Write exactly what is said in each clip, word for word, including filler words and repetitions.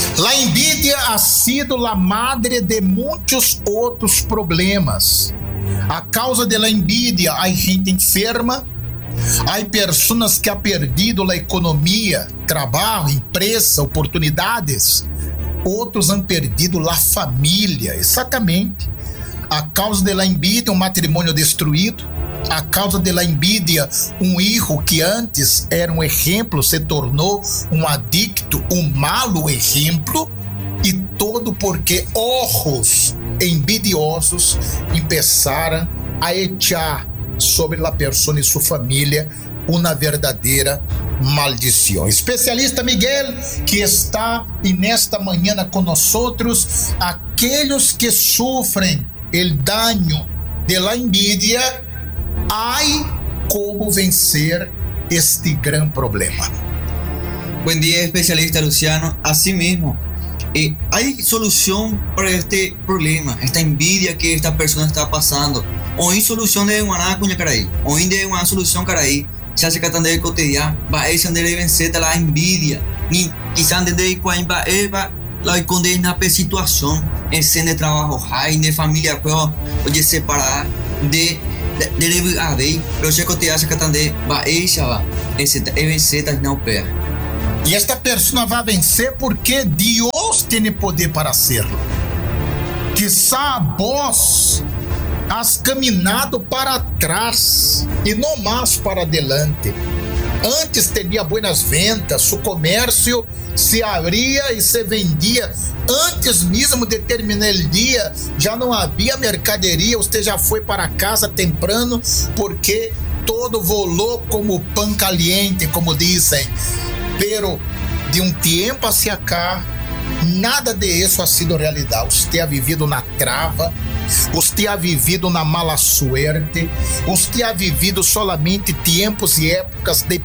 La envidia ha sido la madre de muitos outros problemas. A causa de la envidia, há gente enferma, há pessoas que han perdido a economia, trabalho, empresa, oportunidades. Outros han perdido a família, exatamente. A causa de la envidia, um matrimônio destruído. A causa de la envidia, um hijo que antes era um exemplo se tornou um adicto, um malo exemplo, e todo porque ojos envidiosos começaram a echar sobre a pessoa e sua família uma verdadeira maldição. Especialista Miguel, que está e nesta manhã conosco, aqueles que sofrem o dano de la envidia, hay como vencer este gran problema. Buen día, especialista Luciano. Así mismo, eh, hay solución para este problema, esta envidia que esta persona está pasando. Hoy solución de una cuña caraí, hoy de una solución caraí. Se hace catando de cotidiano, va a ese de vencer la envidia, ni quizás de cuál va a la condena a situación, en de trabajo, hay de familia, oye, separar de deve haver, pero se cotidiano que também vai essa esse vencer das não pé. E esta pessoa vai vencer porque Deus tem poder para hacerlo. Quizá vós has caminhado para trás e não mais para adelante. Antes tinha buenas vendas, seu comércio se abria e se vendia. Antes mesmo de terminar o dia, já não havia mercadoria, você já foi para casa temprano, porque todo volou como pão caliente, como dizem. Pero de um tempo hacia cá, nada de isso ha sido realidade. Você ha vivido na trava, você ha vivido na mala suerte, você ha vivido solamente tempos e épocas de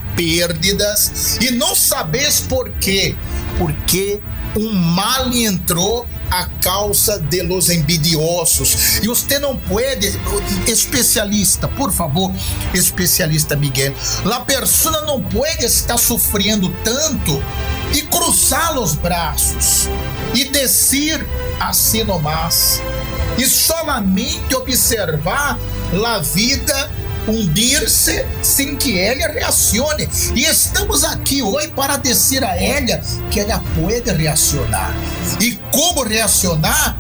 perdas e não sabes por quê, porque um mal entrou a causa de los envidiosos e você não pode, especialista, por favor, especialista Miguel, a pessoa não pode estar sofrendo tanto e cruzar os braços e descer assim nomás e solamente observar a vida hundir-se sem que ela reacione. E estamos aqui hoje para dizer a ela que ela pode reacionar. E como reacionar?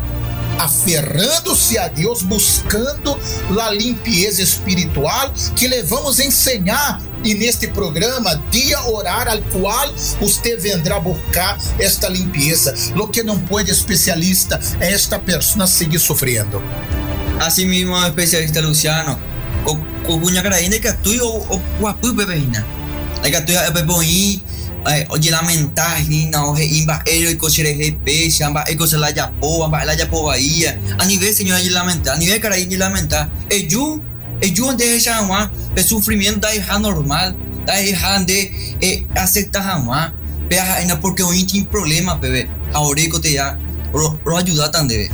Aferrando-se a Deus, buscando a limpeza espiritual que lhe vamos ensinar. E neste programa, dia orar, al qual você vendrá buscar esta limpeza. Lo que não pode, especialista, é esta pessoa seguir sofrendo. Assim mesmo, especialista Luciano, com punya cara ainda que tu o o apu bebina. Aí que tu é beboi, de lamentar, não reimba ele que se repete, amba e que se lá já po, amba lá já po Bahia. A nível senhor de lamentar, a nível cara de lamentar. E ju e ju onde já uma, o sofrimento da errar normal, da errar de eh, aceitar uma. Pega ainda porque o íntimo problema, bebê. A orelha te já pro ajudar também.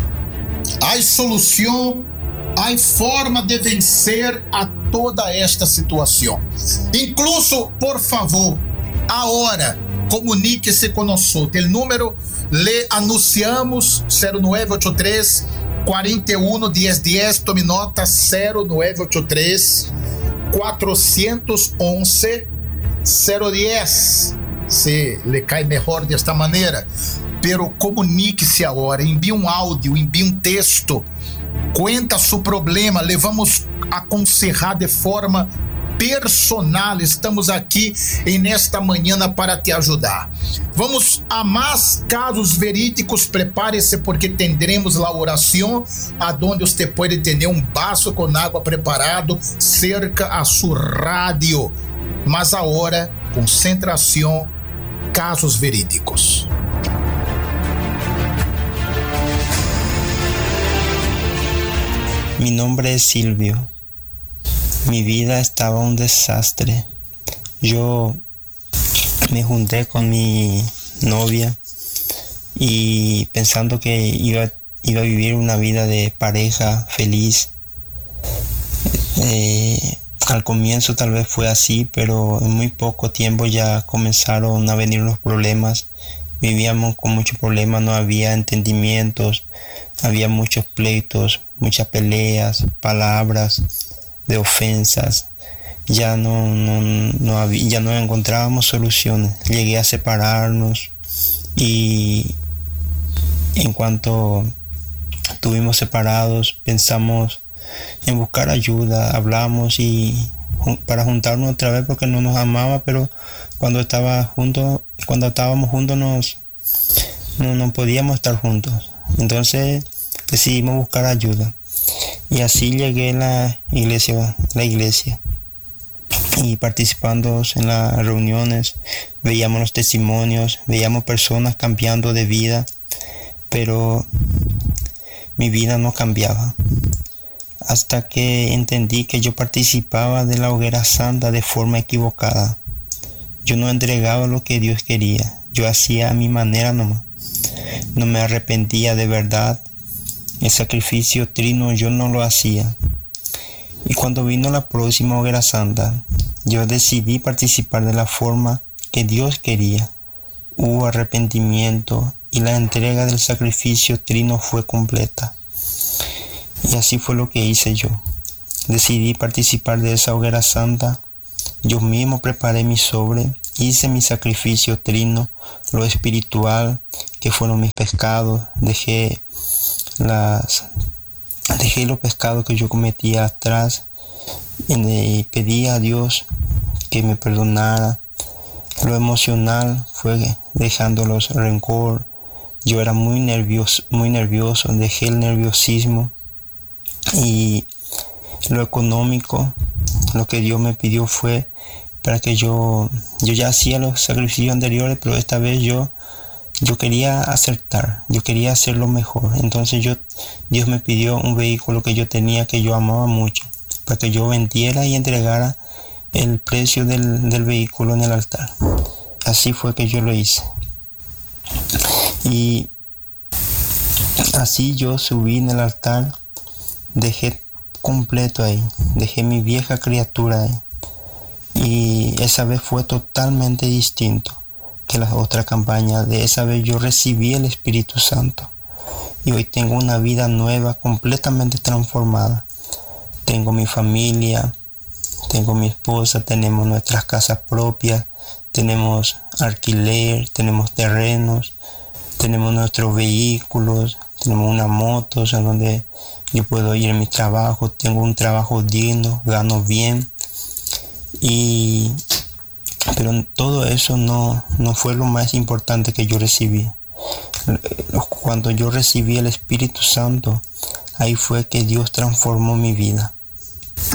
Há solução, há forma de vencer a toda esta situação. Incluso, por favor, agora, comunique-se conosco. O número le anunciamos zero nove oito três, quarenta e um, dez dez. Tome nota, zero nove oito três, quatrocentos e onze, zero dez. Se lhe cai melhor desta maneira. Pero comunique-se agora, envie um áudio, envie um texto, conta seu problema, le vamos aconselhar de forma personal. Estamos aqui em nesta manhã para te ajudar. Vamos a mais casos verídicos. Prepare-se porque teremos a oração, aonde você pode ter um vaso com água preparado cerca a sua rádio. Mas agora, concentração, casos verídicos. Mi nombre es Silvio. Mi vida estaba un desastre. Yo me junté con mi novia y pensando que iba, iba a vivir una vida de pareja feliz. Eh, al comienzo tal vez fue así, pero en muy poco tiempo ya comenzaron a venir los problemas vivíamos con muchos problemas, no había entendimientos, había muchos pleitos, muchas peleas, palabras de ofensas. Ya no, no, no había, ya no encontrábamos soluciones. Llegué a separarnos y en cuanto estuvimos separados pensamos en buscar ayuda, hablamos y para juntarnos otra vez porque no nos amaba, pero cuando estaba juntos, cuando estábamos juntos nos no, no podíamos estar juntos. Entonces decidimos buscar ayuda y así llegué a la iglesia, la iglesia. Y participando en las reuniones, veíamos los testimonios, veíamos personas cambiando de vida, pero mi vida no cambiaba. Hasta que entendí que yo participaba de la hoguera santa de forma equivocada. Yo no entregaba lo que Dios quería, yo hacía a mi manera nomás. No me arrepentía de verdad. El sacrificio trino yo no lo hacía. Y cuando vino la próxima hoguera santa, yo decidí participar de la forma que Dios quería. Hubo arrepentimiento y la entrega del sacrificio trino fue completa. Y así fue lo que hice yo. Decidí participar de esa hoguera santa. Yo mismo preparé mi sobre, hice mi sacrificio trino, lo espiritual, que fueron mis pecados. Dejé las... Dejé los pecados que yo cometía atrás y pedí a Dios que me perdonara. Lo emocional fue dejando los rencor. Yo era muy nervioso, muy nervioso, dejé el nerviosismo. Y lo económico, lo que Dios me pidió fue para que yo, yo ya hacía los sacrificios anteriores, pero esta vez yo Yo quería acertar, yo quería hacerlo mejor. Entonces yo, Dios me pidió un vehículo que yo tenía, que yo amaba mucho, para que yo vendiera y entregara el precio del, del vehículo en el altar. Así fue que yo lo hice. Y así yo subí en el altar, dejé completo ahí, dejé mi vieja criatura ahí. Y esa vez fue totalmente distinto que las otras campañas. De esa vez yo recibí el Espíritu Santo y hoy tengo una vida nueva, completamente transformada. Tengo mi familia, tengo mi esposa, tenemos nuestras casas propias, tenemos alquiler, tenemos terrenos, tenemos nuestros vehículos, tenemos una moto, o sea, donde yo puedo ir a mi trabajo, tengo un trabajo digno, gano bien. Y pero todo eso no, no fue lo más importante que yo recibí. Cuando yo recibí el Espíritu Santo, ahí fue que Dios transformó mi vida.